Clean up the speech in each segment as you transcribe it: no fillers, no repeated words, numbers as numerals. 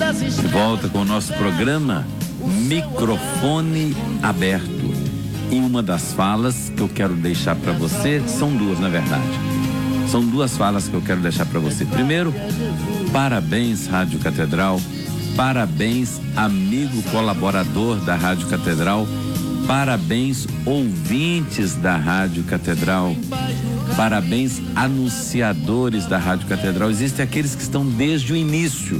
De volta com o nosso programa Microfone Aberto. E uma das falas que eu quero deixar para você, são duas na verdade. São duas falas que eu quero deixar para você. Primeiro, parabéns Rádio Catedral, parabéns amigo colaborador da Rádio Catedral, parabéns ouvintes da Rádio Catedral, parabéns anunciadores da Rádio Catedral. Existem aqueles que estão desde o início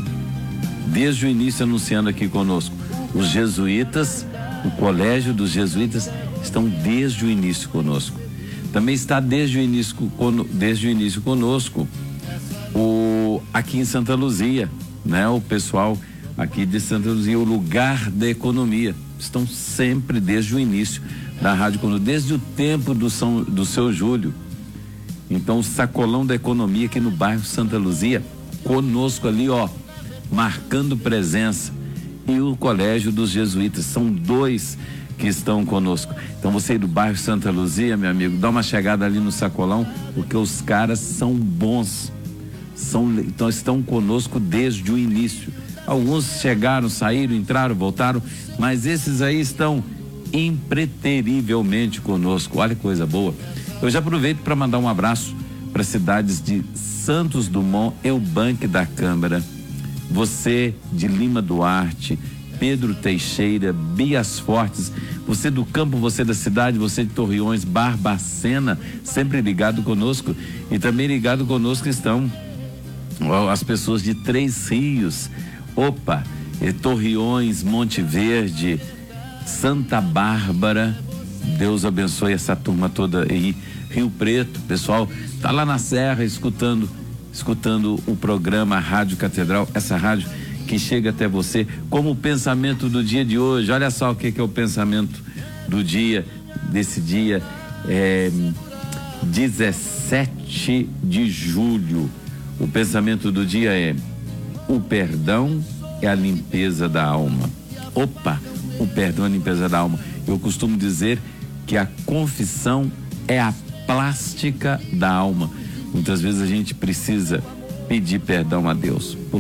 anunciando aqui conosco. Os jesuítas, o Colégio dos Jesuítas estão desde o início conosco. Também está desde o início conosco aqui em Santa Luzia, né? O pessoal aqui de Santa Luzia, o Lugar da Economia, estão sempre desde o início da Rádio Conosco, desde o tempo do seu Júlio. Então o Sacolão da Economia aqui no bairro Santa Luzia, conosco ali, ó, marcando presença. E o Colégio dos Jesuítas, são dois que estão conosco. Então você aí do bairro Santa Luzia, meu amigo, dá uma chegada ali no Sacolão, porque os caras são bons, então estão conosco desde o início. Alguns chegaram, saíram, entraram, voltaram, mas esses aí estão impreterivelmente conosco. Olha que coisa boa. Eu já aproveito para mandar um abraço para as cidades de Santos Dumont, Eubank da Câmara, você de Lima Duarte, Pedro Teixeira, Bias Fortes, você do campo, você da cidade, você de Torreões, Barbacena, sempre ligado conosco. E também ligado conosco estão as pessoas de Três Rios, Torreões, Monte Verde, Santa Bárbara. Deus abençoe essa turma toda aí. Rio Preto, pessoal tá lá na Serra escutando o programa Rádio Catedral, essa rádio que chega até você como o pensamento do dia de hoje. Olha só o que é o pensamento do dia, desse dia 17 de julho. O pensamento do dia é: o perdão é a limpeza da alma. O perdão é a limpeza da alma. Eu costumo dizer que a confissão é a plástica da alma. Muitas vezes a gente precisa pedir perdão a Deus,